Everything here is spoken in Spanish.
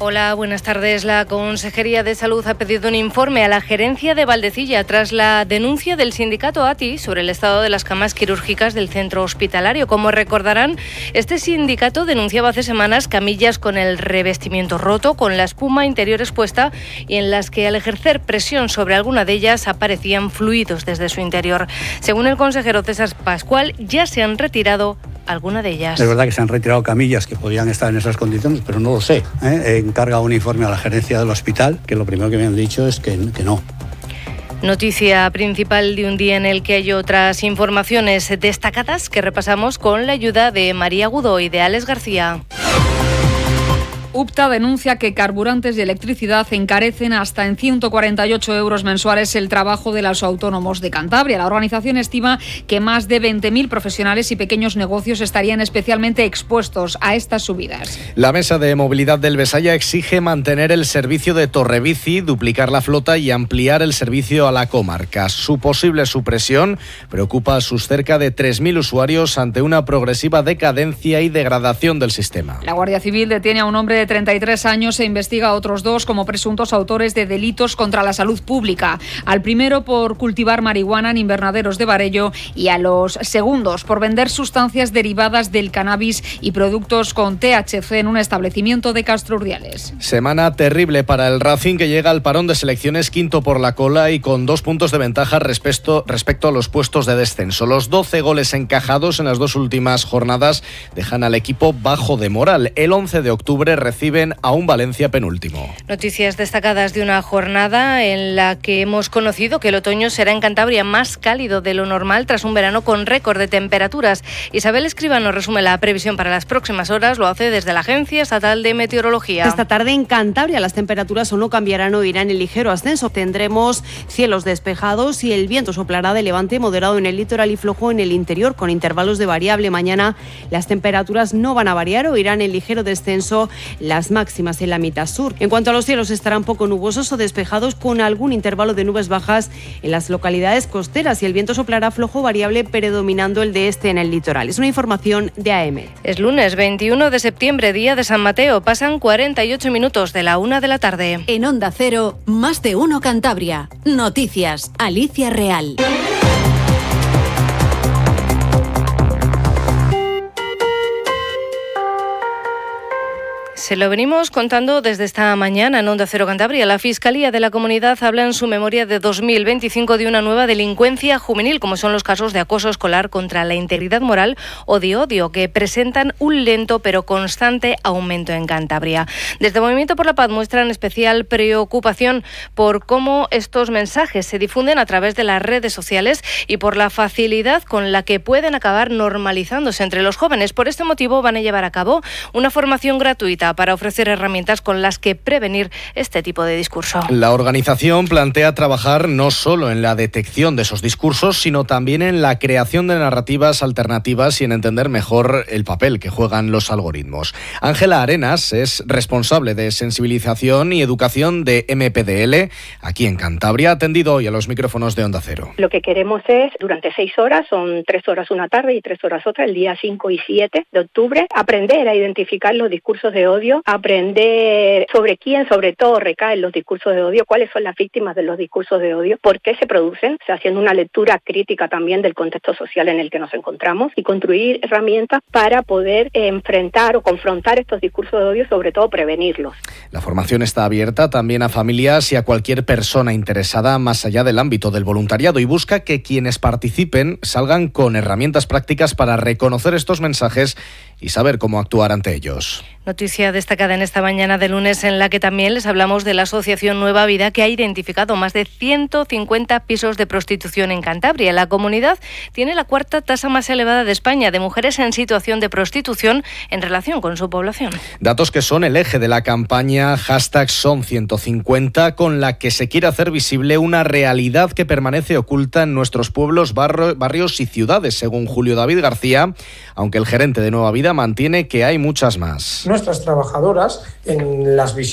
Hola, buenas tardes. La Consejería de Salud ha pedido un informe a la gerencia de Valdecilla tras la denuncia del sindicato ATI sobre el estado de las camas quirúrgicas del centro hospitalario. Como recordarán, este sindicato denunciaba hace semanas camillas con el revestimiento roto, con la espuma interior expuesta y en las que al ejercer presión sobre alguna de ellas aparecían fluidos desde su interior. Según el consejero César Pascual, ya se han retirado alguna de ellas. Es verdad que se han retirado camillas que podían estar en esas condiciones, pero no lo sé. Encarga un informe a la gerencia del hospital, que lo primero que me han dicho es que no. Noticia principal de un día en el que hay otras informaciones destacadas que repasamos con la ayuda de María Gudó y de Alex García. UPTA denuncia que carburantes y electricidad encarecen hasta en 148 euros mensuales el trabajo de los autónomos de Cantabria. La organización estima que más de 20.000 profesionales y pequeños negocios estarían especialmente expuestos a estas subidas. La Mesa de Movilidad del Besaya exige mantener el servicio de Torrebici, duplicar la flota y ampliar el servicio a la comarca. Su posible supresión preocupa a sus cerca de 3.000 usuarios ante una progresiva decadencia y degradación del sistema. La Guardia Civil detiene a un hombre de 33 años e investiga a otros dos como presuntos autores de delitos contra la salud pública. Al primero por cultivar marihuana en invernaderos de Barello y a los segundos por vender sustancias derivadas del cannabis y productos con THC en un establecimiento de Castro Urdiales. Semana terrible para el Racing, que llega al parón de selecciones quinto por la cola y con 2 puntos de ventaja respecto a los puestos de descenso. Los 12 goles encajados en las 2 últimas jornadas dejan al equipo bajo de moral. El 11 de octubre reciben a un Valencia penúltimo. Noticias destacadas de una jornada en la que hemos conocido que el otoño será en Cantabria más cálido de lo normal tras un verano con récord de temperaturas. Isabel Escribano resume la previsión para las próximas horas, lo hace desde la Agencia Estatal de Meteorología. Esta tarde en Cantabria las temperaturas o no cambiarán o irán en ligero ascenso. Tendremos cielos despejados y el viento soplará de levante moderado en el litoral y flojo en el interior con intervalos de variable. Mañana las temperaturas no van a variar o irán en ligero descenso, las máximas en la mitad sur. En cuanto a los cielos, estarán poco nubosos o despejados con algún intervalo de nubes bajas en las localidades costeras y el viento soplará flojo variable predominando el de este en el litoral. Es una información de AM. Es lunes 21 de septiembre, día de San Mateo. Pasan 48 minutos de la 1 de la tarde. En Onda Cero, Más de Uno Cantabria. Noticias, Alicia Real. Se lo venimos contando desde esta mañana en Onda Cero Cantabria. La Fiscalía de la Comunidad habla en su memoria de 2025 de una nueva delincuencia juvenil, como son los casos de acoso escolar contra la integridad moral o de odio, que presentan un lento pero constante aumento en Cantabria. Desde Movimiento por la Paz muestran especial preocupación por cómo estos mensajes se difunden a través de las redes sociales y por la facilidad con la que pueden acabar normalizándose entre los jóvenes. Por este motivo van a llevar a cabo una formación gratuita para ofrecer herramientas con las que prevenir este tipo de discurso. La organización plantea trabajar no solo en la detección de esos discursos, sino también en la creación de narrativas alternativas y en entender mejor el papel que juegan los algoritmos. Ángela Arenas es responsable de sensibilización y educación de MPDL aquí en Cantabria, ha atendido hoy a los micrófonos de Onda Cero. Lo que queremos es, durante 6 horas, son 3 horas una tarde y 3 horas otra, el día 5 y 7 de octubre, aprender a identificar los discursos de odio, aprender sobre quién, sobre todo, recaen los discursos de odio, cuáles son las víctimas de los discursos de odio, por qué se producen, o sea, haciendo una lectura crítica también del contexto social en el que nos encontramos y construir herramientas para poder enfrentar o confrontar estos discursos de odio, sobre todo prevenirlos. La formación está abierta también a familias y a cualquier persona interesada más allá del ámbito del voluntariado y busca que quienes participen salgan con herramientas prácticas para reconocer estos mensajes y saber cómo actuar ante ellos. Noticia destacada en esta mañana de lunes en la que también les hablamos de la asociación Nueva Vida, que ha identificado más de 150 pisos de prostitución en Cantabria. La comunidad tiene la 4ª tasa más elevada de España de mujeres en situación de prostitución en relación con su población. Datos que son el eje de la campaña #Son150, con la que se quiere hacer visible una realidad que permanece oculta en nuestros pueblos, barrios y ciudades, según Julio David García, aunque el gerente de Nueva Vida mantiene que hay muchas más. Nuestras trabajadoras en las visitas